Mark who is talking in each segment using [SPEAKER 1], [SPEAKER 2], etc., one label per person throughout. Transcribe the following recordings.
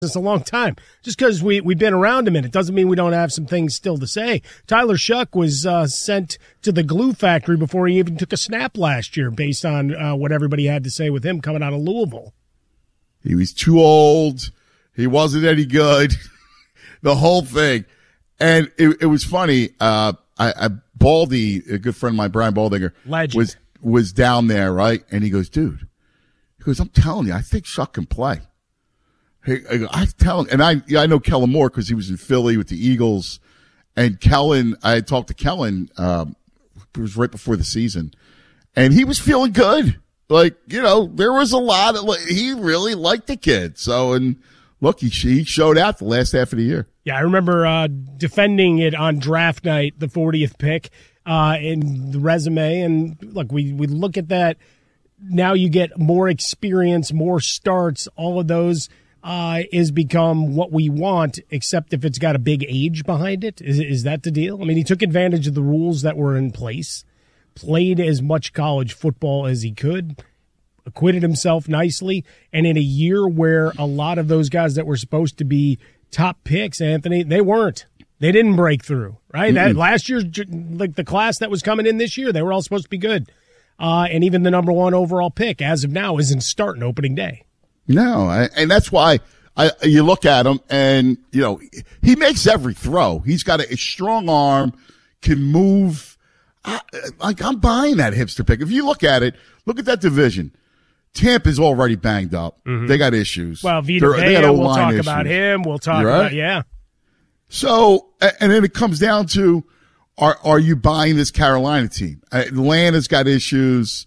[SPEAKER 1] It's a long time. Just because we've been around a minute doesn't mean we don't have some things still to say. Tyler Shuck was sent to the glue factory before he even took a snap last year based on what everybody had to say with him coming out of Louisville.
[SPEAKER 2] He was too old. He wasn't any good. The whole thing. And it was funny. Baldy, a good friend of mine, Brian Baldinger,
[SPEAKER 1] legend,
[SPEAKER 2] was down there, right? And he goes, dude, I'm telling you, I think Shuck can play. Hey, I tell him, and I know Kellen Moore because he was in Philly with the Eagles, and Kellen, I talked to Kellen, it was right before the season, and he was feeling good. Like, there was a lot of, he really liked the kid. So, and look, he showed out the last half of the year.
[SPEAKER 1] Yeah, I remember defending it on draft night, the 40th pick, in the resume, and look, we look at that. Now you get more experience, more starts, all of those. Is become what we want, except if it's got a big age behind it. Is that the deal? I mean, he took advantage of the rules that were in place, played as much college football as he could, acquitted himself nicely, and in a year where a lot of those guys that were supposed to be top picks, Anthony, they weren't. They didn't break through, right? That last year's, like the class that was coming in this year, they were all supposed to be good. And even the number one overall pick, as of now, isn't starting opening day.
[SPEAKER 2] No, and that's why you look at him and, he makes every throw. He's got a strong arm, can move. I'm buying that hipster pick. If you look at it, look at that division. Tampa's already banged up. Mm-hmm. They got issues.
[SPEAKER 1] Well, Vita Vea, we'll talk about him. We'll talk about, yeah. So, and then it comes down to, are you buying this Carolina team? Atlanta's got issues.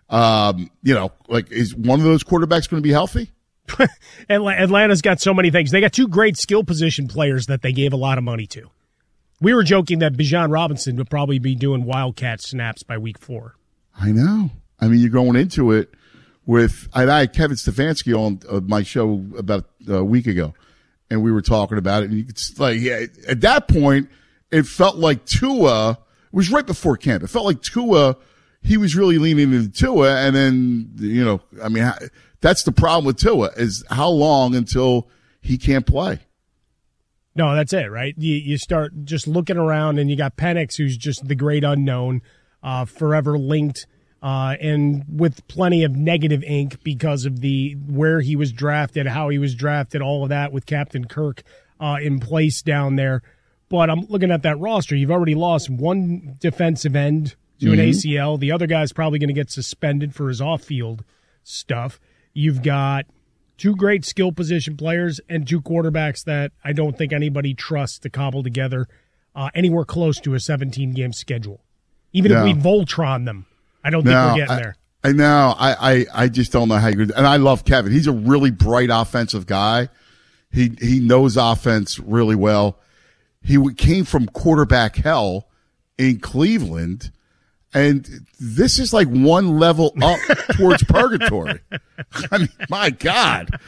[SPEAKER 1] Is one of those quarterbacks going to be healthy? Atlanta's got so many things. They got two great skill position players that they gave a lot of money to. We were joking that Bijan Robinson would probably be doing Wildcat snaps by week 4.
[SPEAKER 2] I know. I mean, you're going into it with – I had Kevin Stefanski on my show about a week ago, and we were talking about it. And at that point, it felt like Tua – it was right before camp. It felt like Tua – he was really leaning into Tua, and then, that's the problem with Tua is how long until he can't play.
[SPEAKER 1] No, that's it, right? You start just looking around, and you got Penix, who's just the great unknown, forever linked, and with plenty of negative ink because of where he was drafted, how he was drafted, all of that with Captain Kirk in place down there. But I'm looking at that roster. You've already lost one defensive end to an ACL. The other guy's probably going to get suspended for his off-field stuff. You've got two great skill position players and two quarterbacks that I don't think anybody trusts to cobble together anywhere close to a 17-game schedule. Even if we Voltron them, I don't think we're getting there.
[SPEAKER 2] I know. I just don't know how you're – and I love Kevin. He's a really bright offensive guy. He knows offense really well. He came from quarterback hell in Cleveland – and this is like one level up towards purgatory. I mean, my God.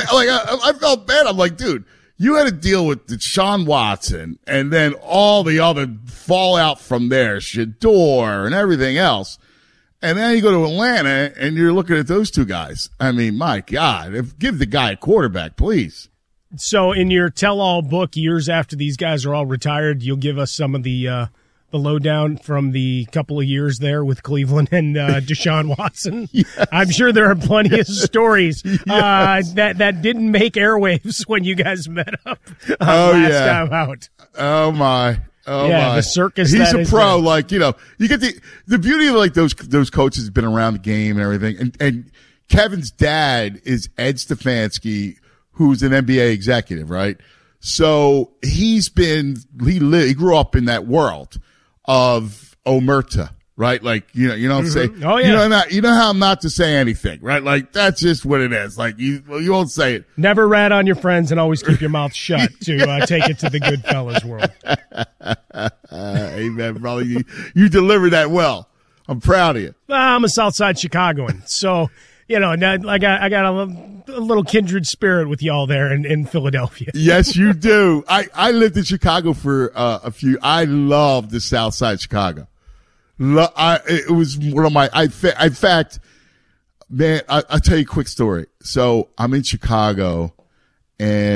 [SPEAKER 2] I felt bad. I'm like, dude, you had to deal with Deshaun Watson and then all the other fallout from there, Shador and everything else. And then you go to Atlanta and you're looking at those two guys. I mean, my God, give the guy a quarterback, please.
[SPEAKER 1] So in your tell-all book, years after these guys are all retired, you'll give us some of the lowdown from the couple of years there with Cleveland and Deshaun Watson.
[SPEAKER 2] Yes.
[SPEAKER 1] I'm sure there are plenty of stories that didn't make airwaves when you guys met up last time out.
[SPEAKER 2] Oh, my. Oh, my.
[SPEAKER 1] The circus.
[SPEAKER 2] He's a pro. There. You get the beauty of those coaches have been around the game and everything. And Kevin's dad is Ed Stefanski, who's an NBA executive, right? So he grew up in that world of omerta, right? Like, you don't say,
[SPEAKER 1] oh, yeah.
[SPEAKER 2] You know how not to say anything, right? Like, that's just what it is. Like, you won't say it.
[SPEAKER 1] Never rat on your friends and always keep your mouth shut to take it to the good fellas world.
[SPEAKER 2] Amen, brother. You delivered that well. I'm proud of you.
[SPEAKER 1] I'm a Southside Chicagoan, so I got a little kindred spirit with y'all there in Philadelphia.
[SPEAKER 2] Yes, you do. I lived in Chicago for a few. I love the South Side Chicago. It was one of my. In fact, man, I'll tell you a quick story. So I'm in Chicago, and